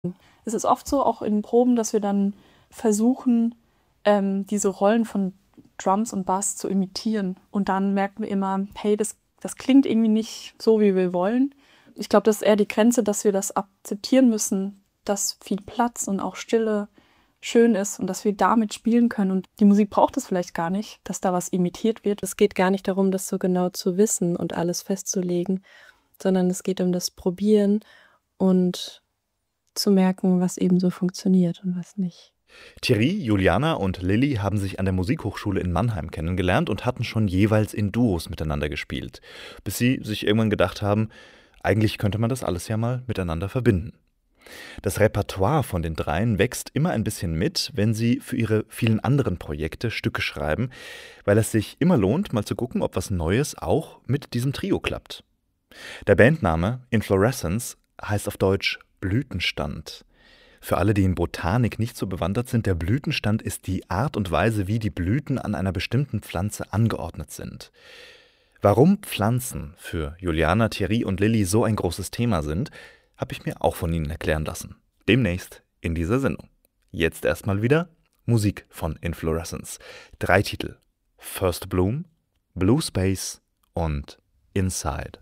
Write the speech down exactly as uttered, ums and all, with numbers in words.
Es ist oft so, auch in Proben, dass wir dann versuchen, ähm, diese Rollen von Drums und Bass zu imitieren. Und dann merken wir immer, hey, das, das klingt irgendwie nicht so, wie wir wollen. Ich glaube, das ist eher die Grenze, dass wir das akzeptieren müssen, dass viel Platz und auch Stille schön ist und dass wir damit spielen können. Und die Musik braucht es vielleicht gar nicht, dass da was imitiert wird. Es geht gar nicht darum, das so genau zu wissen und alles festzulegen, sondern es geht um das Probieren und zu merken, was eben so funktioniert und was nicht. Thierry, Juliana und Lilly haben sich an der Musikhochschule in Mannheim kennengelernt und hatten schon jeweils in Duos miteinander gespielt, bis sie sich irgendwann gedacht haben, eigentlich könnte man das alles ja mal miteinander verbinden. Das Repertoire von den dreien wächst immer ein bisschen mit, wenn sie für ihre vielen anderen Projekte Stücke schreiben, weil es sich immer lohnt, mal zu gucken, ob was Neues auch mit diesem Trio klappt. Der Bandname Inflorescence heißt auf Deutsch Blütenstand. Für alle, die in Botanik nicht so bewandert sind, der Blütenstand ist die Art und Weise, wie die Blüten an einer bestimmten Pflanze angeordnet sind. Warum Pflanzen für Juliana, Thierry und Lilly so ein großes Thema sind, habe ich mir auch von ihnen erklären lassen. Demnächst in dieser Sendung. Jetzt erstmal wieder Musik von Inflorescence. Drei Titel: First Bloom, Blue Space und Inside.